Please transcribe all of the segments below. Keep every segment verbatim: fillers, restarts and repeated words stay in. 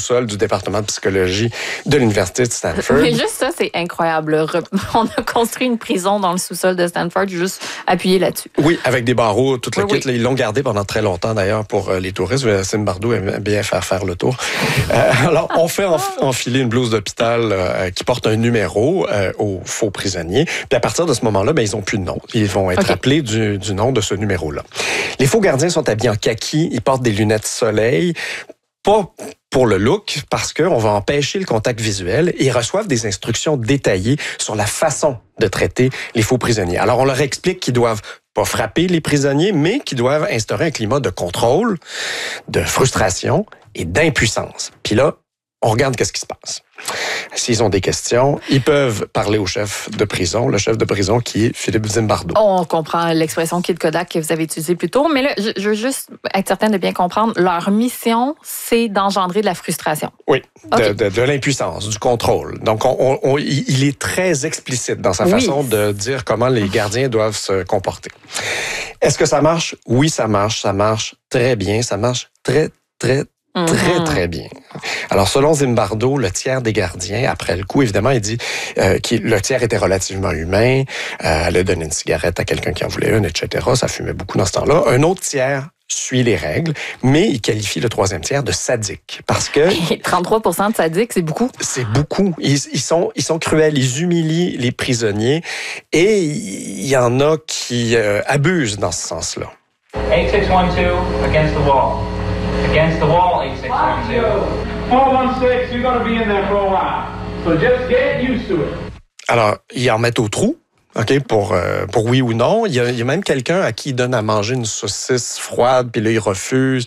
sous-sol du département de psychologie de l'Université de Stanford. Mais juste ça, c'est incroyable. On a construit une prison dans le sous-sol de Stanford, juste appuyé là-dessus. Oui, avec des barreaux, toute le oui, kit. oui. Là, ils l'ont gardé pendant très longtemps, d'ailleurs, pour les touristes. Zimbardo aime bien faire faire le tour. Euh, alors, on fait enf- enfiler une blouse d'hôpital euh, qui porte un numéro euh, aux faux prisonniers. Puis à partir de ce moment-là, ben, ils n'ont plus de nom. Ils vont être okay. appelés du, du nom de ce numéro-là. Les faux gardiens sont habillés en kaki. Ils portent des lunettes soleil. Pas pour le look, parce qu'on va empêcher le contact visuel, et ils reçoivent des instructions détaillées sur la façon de traiter les faux prisonniers. Alors, on leur explique qu'ils doivent pas frapper les prisonniers, mais qu'ils doivent instaurer un climat de contrôle, de frustration et d'impuissance. Puis là, on regarde qu'est-ce qui se passe. S'ils ont des questions, ils peuvent parler au chef de prison, le chef de prison qui est Philippe Zimbardo. On comprend l'expression Kid Kodak que vous avez utilisée plus tôt, mais là, je veux juste être certaine de bien comprendre. Leur mission, c'est d'engendrer de la frustration. Oui, okay. de, de, de l'impuissance, du contrôle. Donc, on, on, on, il est très explicite dans sa oui. façon de dire comment les gardiens doivent se comporter. Est-ce que ça marche? Oui, ça marche. Ça marche très bien. Ça marche très, très, Très, mm-hmm. très bien. Alors, selon Zimbardo, le tiers des gardiens, après le coup, évidemment, il dit euh, que le tiers était relativement humain. Euh, elle a donné une cigarette à quelqu'un qui en voulait une, et cetera. Ça fumait beaucoup dans ce temps-là. Un autre tiers suit les règles, mais il qualifie le troisième tiers de sadique. Parce que... trente-trois pour cent de sadiques, c'est beaucoup. C'est beaucoup. Ils, ils, sont, ils sont cruels, ils humilient les prisonniers, et il y en a qui euh, abusent dans ce sens-là. eight six one two, against the wall. Against the wall, eight six one two. four one six, you're going to be in there for a while. So just get used to it. Alors, ils en mettent au trou. OK, pour, euh, pour oui ou non. Il y, a, il y a même quelqu'un à qui il donne à manger une saucisse froide, puis là, il refuse.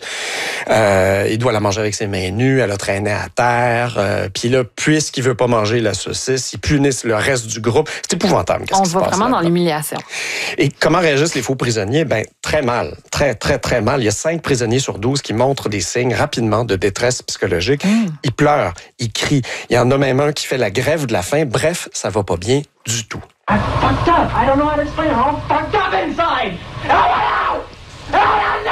Euh, il doit la manger avec ses mains nues, elle a traîné à terre. Euh, puis là, puisqu'il veut pas manger la saucisse, ils punissent le reste du groupe. C'est épouvantable. Qu'est-ce On qui se va passe vraiment là-dedans? dans l'humiliation. Et comment réagissent les faux prisonniers? Ben, très mal. Très, très, très mal. Il y a cinq prisonniers sur douze qui montrent des signes rapidement de détresse psychologique. Mm. Ils pleurent, ils crient. Il y en a même un qui fait la grève de la faim. Bref, ça va pas bien du tout. I fucked up. I don't know how to explain it. I'm fucked up inside. Help me out! Help me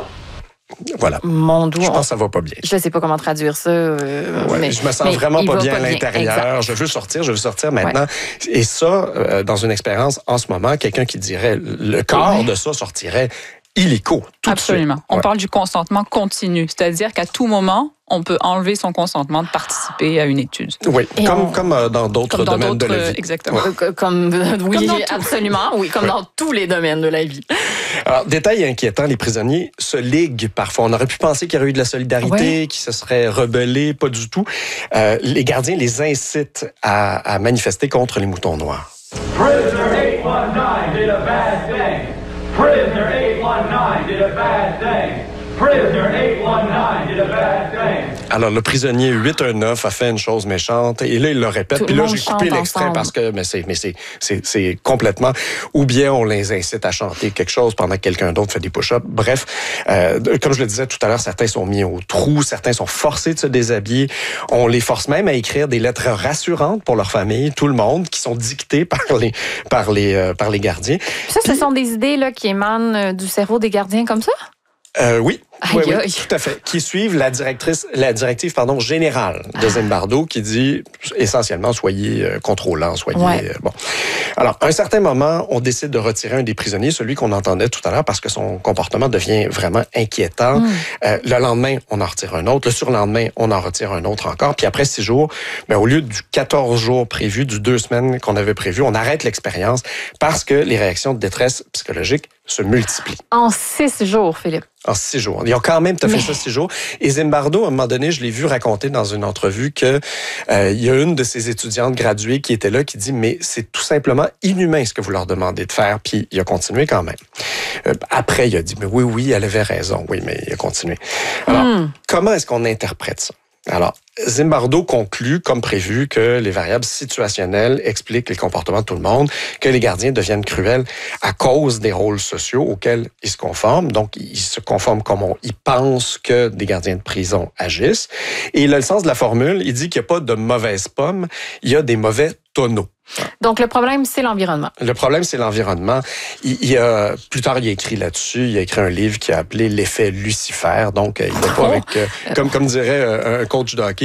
now! Voilà. Mon doux, je pense que ça va pas bien. Je sais pas comment traduire ça. Euh, ouais, mais, je me sens mais vraiment pas bien pas à l'intérieur. Bien. Je veux sortir, je veux sortir maintenant. Ouais. Et ça, euh, dans une expérience en ce moment, quelqu'un qui dirait le corps ouais. de ça sortirait illico. Tout Absolument. On ouais. parle du consentement continu, c'est-à-dire qu'à tout moment, on peut enlever son consentement de participer à une étude. Oui, Et comme, on... comme euh, dans d'autres comme dans domaines d'autres, de la vie. Exactement. Ouais. Comme, euh, oui, comme absolument. Oui, comme ouais. dans tous les domaines de la vie. Alors, détail inquiétant, les prisonniers se liguent parfois. On aurait pu penser qu'il y aurait eu de la solidarité, ouais. qu'ils se seraient rebellés, pas du tout. Euh, les gardiens les incitent à, à manifester contre les moutons noirs. Prisoner eight one nine did a bad thing. Prisoner eight one nine did a bad thing. Prisoner eight one nine did a bad thing. Alors, le prisonnier huit un neuf a fait une chose méchante, et là, il le répète. Puis là, j'ai coupé l'extrait ensemble. Parce que mais c'est, mais c'est, c'est, c'est complètement... Ou bien on les incite à chanter quelque chose pendant que quelqu'un d'autre fait des push-ups. Bref, euh, comme je le disais tout à l'heure, certains sont mis au trou, certains sont forcés de se déshabiller. On les force même à écrire des lettres rassurantes pour leur famille, tout le monde, qui sont dictées par les, par les, euh, par les gardiens. Ça, ce Puis, sont des idées là, qui émanent du cerveau des gardiens comme ça? Euh, oui, aïe, oui, aïe. oui, tout à fait. Qui suivent la directrice, la directive, pardon, générale de Zimbardo, qui dit essentiellement soyez euh, contrôlants, soyez ouais. euh, bon. Alors, à un certain moment, on décide de retirer un des prisonniers, celui qu'on entendait tout à l'heure, parce que son comportement devient vraiment inquiétant. Mm. Euh, le lendemain, on en retire un autre. Le surlendemain, on en retire un autre encore. Puis après six jours, ben, au lieu du quatorze jours prévu, du deux semaines qu'on avait prévu, on arrête l'expérience parce que les réactions de détresse psychologique se multiplient. En six jours, Philippe. En six jours. Ils ont quand même fait Mais... ça six jours. Et Zimbardo, à un moment donné, je l'ai vu raconter dans une entrevue que euh, il y a une de ses étudiantes graduées qui était là, qui dit « Mais c'est tout simplement inhumain ce que vous leur demandez de faire. » Puis il a continué quand même. Euh, après, il a dit « Mais oui, oui, elle avait raison. » Oui, mais il a continué. Alors, mm. comment est-ce qu'on interprète ça? Alors, Zimbardo conclut, comme prévu, que les variables situationnelles expliquent les comportements de tout le monde, que les gardiens deviennent cruels à cause des rôles sociaux auxquels ils se conforment. Donc, ils se conforment comme on, ils pensent que des gardiens de prison agissent. Et il a le sens de la formule. Il dit qu'il n'y a pas de mauvaises pommes, il y a des mauvais tonneaux. Donc, le problème, c'est l'environnement. Le problème, c'est l'environnement. Il, il a, plus tard, il a écrit là-dessus. Il a écrit un livre qui a appelé « L'effet Lucifer ». Donc, il n'est pas avec... Euh, comme, comme dirait un coach de hockey,